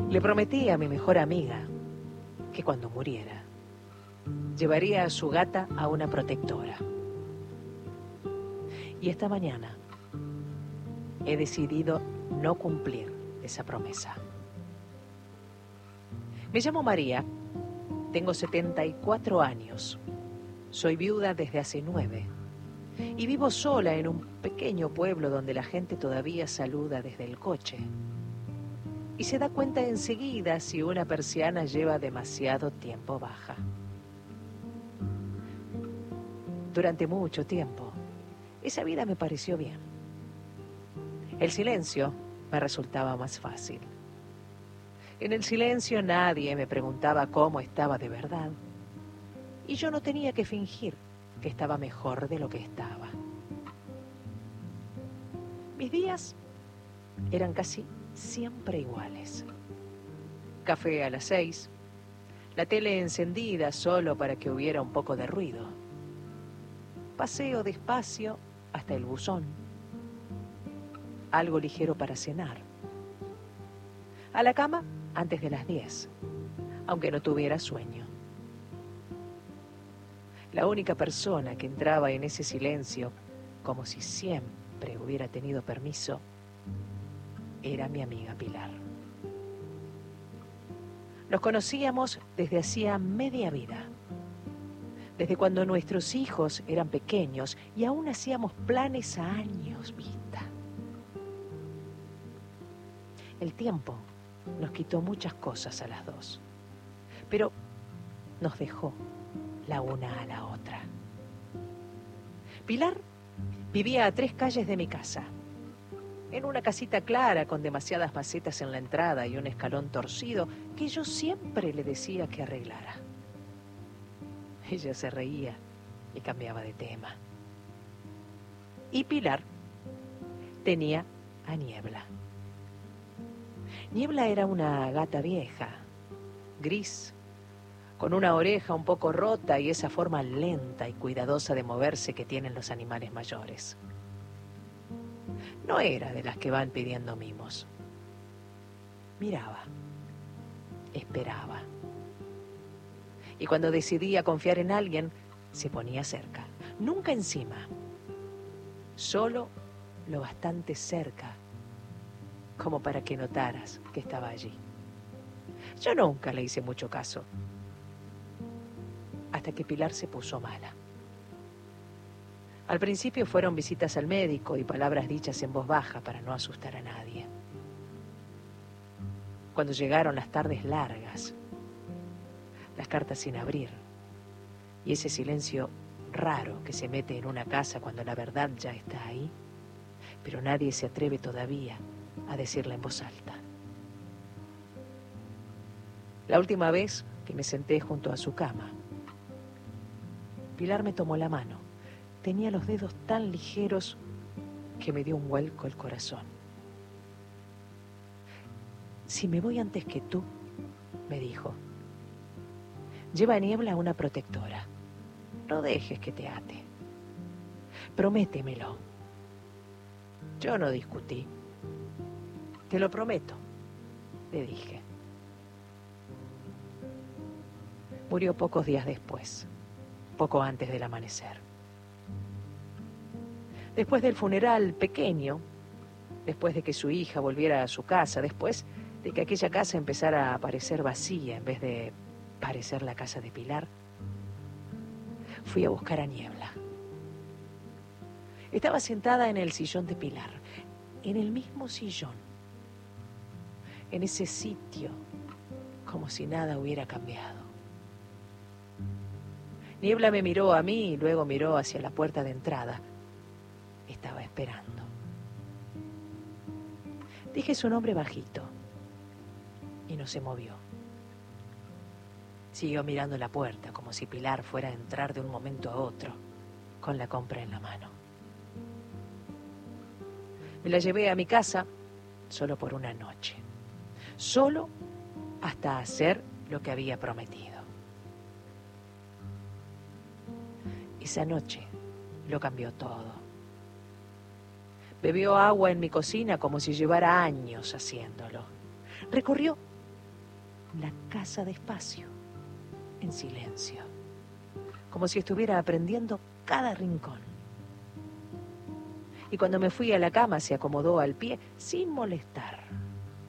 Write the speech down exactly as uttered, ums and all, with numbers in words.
Le prometí a mi mejor amiga que cuando muriera llevaría a su gata a una protectora. Y esta mañana he decidido no cumplir esa promesa. Me llamo María, tengo setenta y cuatro años, soy viuda desde hace nueve y vivo sola en un pequeño pueblo donde la gente todavía saluda desde el coche y se da cuenta enseguida si una persiana lleva demasiado tiempo baja. Durante mucho tiempo, esa vida me pareció bien. El silencio me resultaba más fácil. En el silencio nadie me preguntaba cómo estaba de verdad y yo no tenía que fingir que estaba mejor de lo que estaba. Mis días eran casi siempre iguales. Café a las seis, la tele encendida solo para que hubiera un poco de ruido. Paseo despacio hasta el buzón. Algo ligero para cenar. A la cama antes de las diez, aunque no tuviera sueño. La única persona que entraba en ese silencio, como si siempre hubiera tenido permiso, era mi amiga Pilar. Nos conocíamos desde hacía media vida, desde cuando nuestros hijos eran pequeños y aún hacíamos planes a años vista. El tiempo nos quitó muchas cosas a las dos, pero nos dejó la una a la otra. Pilar vivía a tres calles de mi casa, en una casita clara con demasiadas macetas en la entrada y un escalón torcido que yo siempre le decía que arreglara. Ella se reía y cambiaba de tema. Y Pilar tenía a Niebla. Niebla era una gata vieja, gris, con una oreja un poco rota y esa forma lenta y cuidadosa de moverse que tienen los animales mayores. No era de las que van pidiendo mimos. Miraba, esperaba. Y cuando decidía confiar en alguien, se ponía cerca, nunca encima, solo lo bastante cerca como para que notaras que estaba allí. Yo nunca le hice mucho caso, hasta que Pilar se puso mala. Al principio fueron visitas al médico y palabras dichas en voz baja para no asustar a nadie. Cuando llegaron las tardes largas, las cartas sin abrir y ese silencio raro que se mete en una casa cuando la verdad ya está ahí, pero nadie se atreve todavía a decirla en voz alta. La última vez que me senté junto a su cama, Pilar me tomó la mano. Tenía los dedos tan ligeros que me dio un vuelco el corazón. Si me voy antes que tú, me dijo, lleva a Niebla a una protectora. No dejes que te ate. Prométemelo. Yo no discutí. Te lo prometo, le dije. Murió pocos días después, poco antes del amanecer. Después del funeral pequeño, después de que su hija volviera a su casa, después de que aquella casa empezara a parecer vacía en vez de parecer la casa de Pilar, fui a buscar a Niebla. Estaba sentada en el sillón de Pilar, en el mismo sillón, en ese sitio, como si nada hubiera cambiado. Niebla me miró a mí y luego miró hacia la puerta de entrada. Estaba esperando. Dije su nombre bajito y no se movió. Siguió mirando la puerta como si Pilar fuera a entrar de un momento a otro con la compra en la mano. Me la llevé a mi casa solo por una noche. Solo hasta hacer lo que había prometido. Esa noche lo cambió todo. Bebió agua en mi cocina como si llevara años haciéndolo. Recorrió la casa despacio, en silencio, como si estuviera aprendiendo cada rincón. Y cuando me fui a la cama se acomodó al pie sin molestar.